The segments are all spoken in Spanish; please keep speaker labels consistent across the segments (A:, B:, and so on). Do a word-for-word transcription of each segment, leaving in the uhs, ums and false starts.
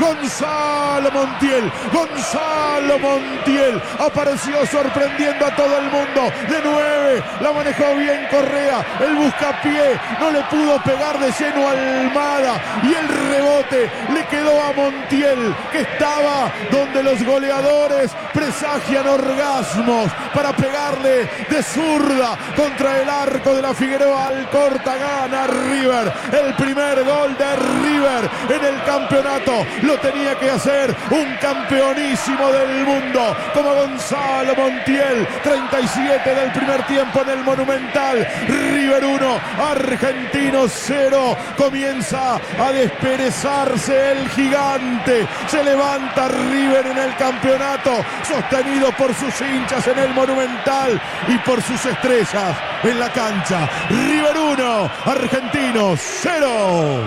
A: Gonzalo Montiel. Gonzalo Montiel apareció sorprendiendo a todo el mundo. De nueve, la manejó bien Correa. El buscapié no le pudo pegar de lleno a Almada. Y el rebote le quedó a Montiel, que estaba donde los goleadores presagian orgasmos para pegarle de zurda contra el arco de la Figueroa. Alcorta, gana River. El primer gol de River en el campeonato lo tenía que hacer un campeonísimo del mundo como Gonzalo Montiel. treinta y siete del primer tiempo en el Monumental. River uno, Argentinos cero. Comienza a desperezarse el gigante. Se levanta River en el campeonato, sostenido por sus hinchas en el Monumental y por sus estrellas en la cancha. River uno, Argentinos cero.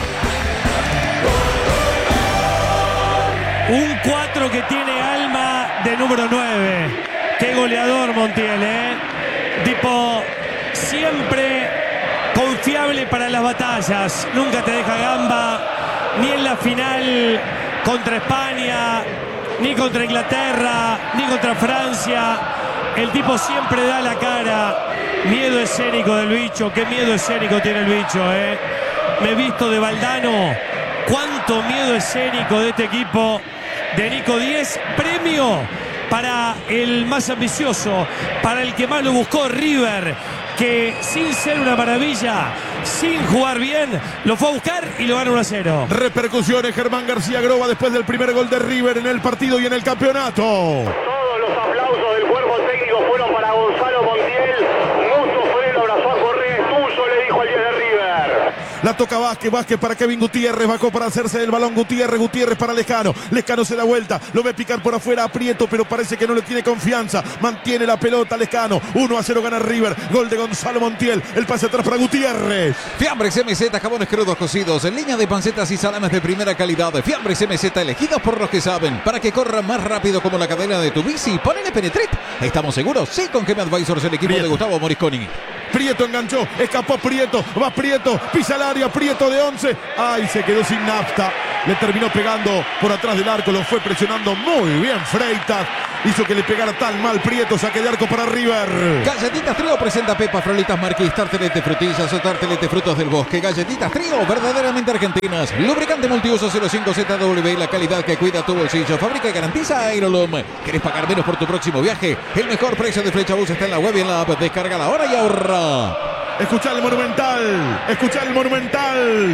B: Un cuatro que tiene alma de número nueve. Qué goleador Montiel, ¿eh? Tipo, siempre confiable para las batallas. Nunca te deja gamba, ni en la final contra España, ni contra Inglaterra, ni contra Francia. El tipo siempre da la cara. Miedo escénico del bicho. Qué miedo escénico tiene el bicho, ¿eh? Me he visto de Valdano. Cuánto miedo escénico de este equipo de Nico Díez. Premio para el más ambicioso, para el que más lo buscó, River, que sin ser una maravilla, sin jugar bien, lo fue a buscar y lo gana uno a cero.
A: Repercusiones, Germán García Groba después del primer gol de River en el partido y en el campeonato.
C: Todos los aplausos del cuerpo técnico fueron para Gonzalo Montiel. Mucho fue, lo abrazó a Correa, es tuyo, le dijo al diez de River.
A: La toca Vázquez, Vázquez para Kevin Gutiérrez, bajó para hacerse el balón Gutiérrez, Gutiérrez para Lescano, Lescano se da vuelta, lo ve picar por afuera a Prieto, pero parece que no le tiene confianza, mantiene la pelota Lescano, uno a cero gana River, gol de Gonzalo Montiel, el pase atrás para Gutiérrez.
D: Fiambres M Z, jabones crudos cocidos, en línea de pancetas y salames de primera calidad. Fiambres M Z, elegidos por los que saben, para que corra más rápido como la cadena de tu bici. Ponele Penetrit. ¿Estamos seguros? Sí, con Game Advisors, el equipo Prieto. De Gustavo Morisconi.
A: Prieto enganchó, escapó Prieto, va Prieto, pisa el área, Prieto de once. Ay, se quedó sin nafta. Le terminó pegando por atrás del arco, lo fue presionando muy bien Freitas. Hizo que le pegara tan mal Prieto, saque de arco para River.
D: Galletitas Trío presenta Pepa, Frolitas Marquis, tartelete frutillas o tartelete frutos del bosque. Galletitas Trío, verdaderamente argentinas. Lubricante multiuso cero cinco Z W, la calidad que cuida tu bolsillo. Fabrica y garantiza Aerolum. ¿Querés pagar menos por tu próximo viaje? El mejor precio de Flechabús está en la web y en la app. Descárgala ahora y ahorra.
A: Escuchá el Monumental, escuchá el Monumental.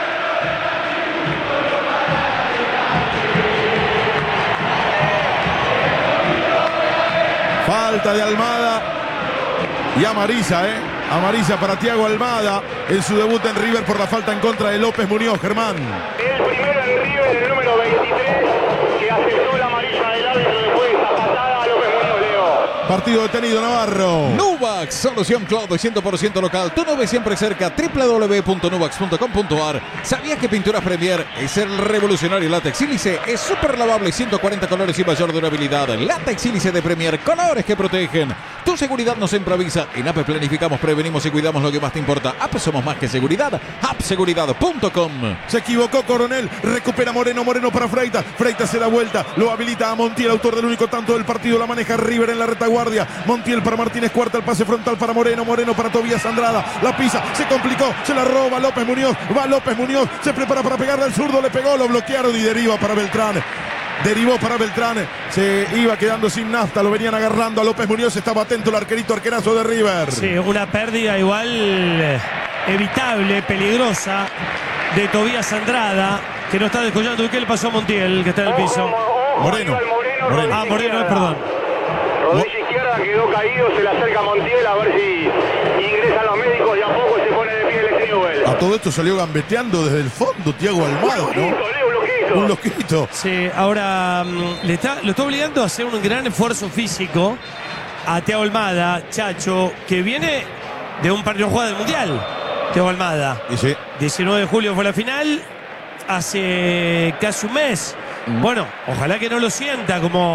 A: Falta de Almada y amarilla, ¿eh? Amarilla para Thiago Almada en su debut en River por la falta en contra de López Muñoz, Germán.
C: El primero en River, el número veintitrés, que aceptó la amarilla del árbitro después de esa patada a López Muñoz, Leo.
A: Partido detenido, Navarro.
D: Nuvax, solución cloud cien por ciento local. Tu nube siempre cerca. doble u doble u doble u punto nuvax punto com punto a r. ¿Sabías que Pinturas Premier es el revolucionario látex sílice? Es súper lavable, ciento cuarenta colores y mayor durabilidad. Látex sílice de Premier, colores que protegen. Tu seguridad nos improvisa. En App planificamos, prevenimos y cuidamos lo que más te importa. App somos más que seguridad. app seguridad punto com.
A: Se equivocó Coronel. Recupera Moreno. Moreno para Freitas. Freitas se da vuelta. Lo habilita a Montiel, autor del único tanto del partido. La maneja River en la retaguardia. Montiel para Martínez Cuarta. El pase frontal para Moreno. Moreno para Tobías Andrada. La pisa. Se complicó. Se la roba López Muñoz. Va López Muñoz. Se prepara para pegarle al zurdo. Le pegó. Lo bloquearon y deriva para Beltrán. Derivó para Beltrán, se iba quedando sin nafta, lo venían agarrando a López Muñoz, estaba atento el arquerito arquerazo de River.
B: Sí, una pérdida igual evitable, peligrosa, de Tobías Andrada, que no está descollando. ¿Y qué le pasó a Montiel, que está en el piso?
A: Moreno.
C: Moreno,
A: Moreno.
B: Ah, Moreno, perdón.
C: Rodilla izquierda quedó caído, se le acerca a Montiel a ver si ingresan los médicos y a poco se pone de pie el Newell.
A: A todo esto salió gambeteando desde el fondo Thiago Almada, ¿no? Un loquito.
B: Sí, ahora um, le está, lo está obligando a hacer un gran esfuerzo físico a Thiago Almada, Chacho, que viene de un partido jugado del Mundial. Thiago Almada.
A: Y sí.
B: diecinueve de julio fue la final, hace casi un mes. Mm. Bueno, ojalá que no lo sienta como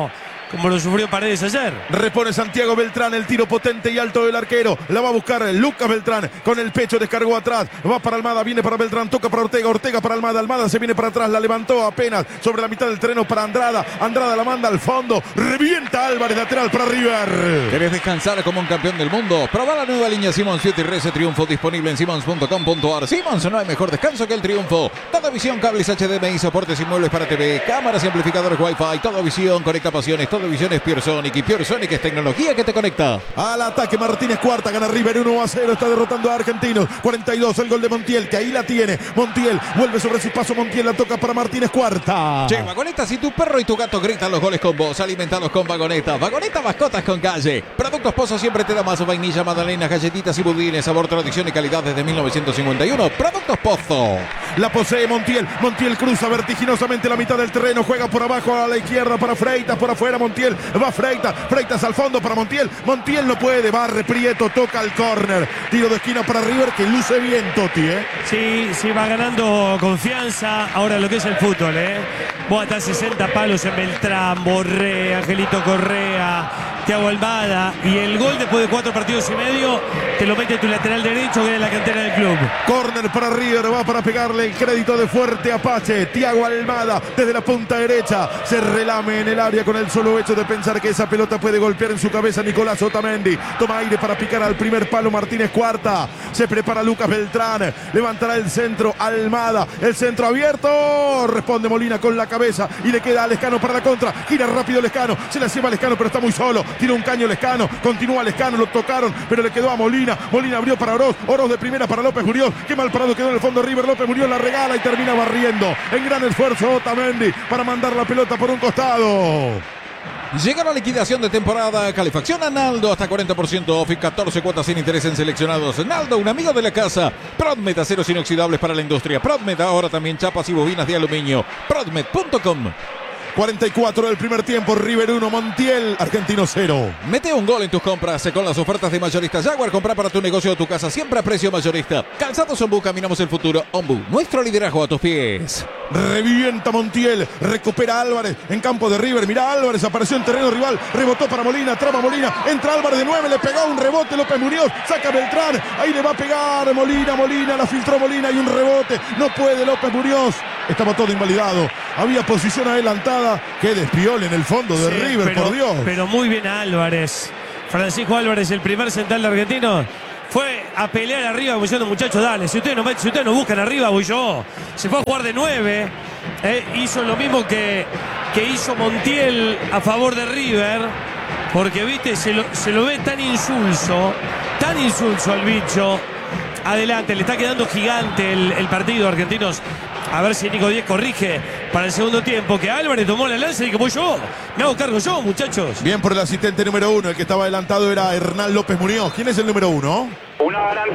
B: como lo sufrió Paredes ayer.
A: Repone Santiago Beltrán, el tiro potente y alto del arquero. La va a buscar Lucas Beltrán con el pecho, descargó atrás. Va para Almada, viene para Beltrán, toca para Ortega, Ortega para Almada. Almada se viene para atrás, la levantó apenas sobre la mitad del terreno para Andrada. Andrada la manda al fondo, revienta Álvarez, lateral para River.
D: ¿Querés descansar como un campeón del mundo? Probá la nueva línea Simons siete y Rece Triunfo, disponible en simons punto com punto ar. Simons, no hay mejor descanso que el triunfo. Toda visión, cables H D M I, soportes y muebles para T V, cámaras y amplificadores Wi-Fi. Toda visión, conecta pasiones. Toda visión es Pure Sonic, y Pure Sonic es tecnología que te conecta.
A: Al ataque Martínez Cuarta, gana River uno a cero, está derrotando a Argentinos. cuarenta y dos el gol de Montiel, que ahí la tiene. Montiel vuelve sobre su paso, Montiel la toca para Martínez Cuarta.
D: Che, Vagoneta, si tu perro y tu gato gritan los goles con vos, alimentalos con Vagoneta. Vagoneta, mascotas con calle. Productos Pozo siempre te da más: vainilla, magdalenas, galletitas y budines, sabor, tradición y calidad desde mil novecientos cincuenta y uno. Productos Pozo.
A: La posee Montiel, Montiel cruza vertiginosamente la mitad del terreno, juega por abajo a la izquierda para Freitas, por afuera Montiel, va Freitas, Freitas al fondo para Montiel, Montiel no puede, barre Prieto, toca el córner, tiro de esquina para River, que luce bien Totti, ¿eh?
B: Sí, sí, va ganando confianza ahora lo que es el fútbol, ¿eh? Vos hasta sesenta palos en Beltrán, Borré, Angelito Correa, Thiago Almada, y el gol después de cuatro partidos y medio te lo mete tu lateral derecho, que es la cantera del club.
A: Córner para River, va para pegarle el crédito de Fuerte Apache. Thiago Almada desde la punta derecha se relame en el área con el solo hecho de pensar que esa pelota puede golpear en su cabeza Nicolás Otamendi. Toma aire para picar al primer palo Martínez Cuarta. Se prepara Lucas Beltrán, levantará el centro Almada, el centro abierto, responde Molina con la cabeza y le queda a Lescano para la contra. Gira rápido Lescano, se la lleva Lescano pero está muy solo. Tira un caño Lescano, continúa Lescano, lo tocaron pero le quedó a Molina. Molina abrió para Oroz, Oroz de primera para López Murió. Qué mal parado quedó en el fondo River. López Murió la regala y termina barriendo. En gran esfuerzo Otamendi para mandar la pelota por un costado.
D: Llega la liquidación de temporada. Calefacción a Naldo hasta cuarenta por ciento off y catorce cuotas sin interés en seleccionados. Naldo, un amigo de la casa. Prodmed, aceros inoxidables para la industria. Prodmed, ahora también chapas y bobinas de aluminio. Prodmed punto com.
A: cuarenta y cuatro del primer tiempo, River uno, Montiel, Argentino cero.
D: Mete un gol en tus compras con las ofertas de Mayorista Jaguar. Compra para tu negocio o tu casa siempre a precio mayorista. Calzados Ombu, caminamos el futuro. Ombu, nuestro liderazgo a tus pies.
A: Revienta Montiel, recupera Álvarez en campo de River. Mirá, Álvarez apareció en terreno rival, rebotó para Molina, traba Molina, entra Álvarez de nueve, le pegó un rebote López Muñoz, saca Beltrán, ahí le va a pegar Molina, Molina, la filtró Molina y un rebote, no puede López Muñoz, estaba todo invalidado, había posición adelantada, qué despiole en el fondo de sí, River,
B: pero,
A: por Dios.
B: Pero muy bien Álvarez, Francisco Álvarez, el primer central de Argentino. Fue a pelear arriba como diciendo, muchachos, dale, si ustedes no, si ustedes no buscan arriba, voy yo. Se fue a jugar de nueve. Eh, hizo lo mismo que, que hizo Montiel a favor de River. Porque, viste, se lo, se lo ve tan insulso, tan insulso al bicho. Adelante, le está quedando gigante el, el partido, Argentinos. A ver si Nico Diez corrige para el segundo tiempo. Que Álvarez tomó la lanza y dijo, voy yo, me hago cargo yo, muchachos.
A: Bien por el asistente número uno, el que estaba adelantado era Hernán López Muñoz. ¿Quién es el número uno?
C: Una gran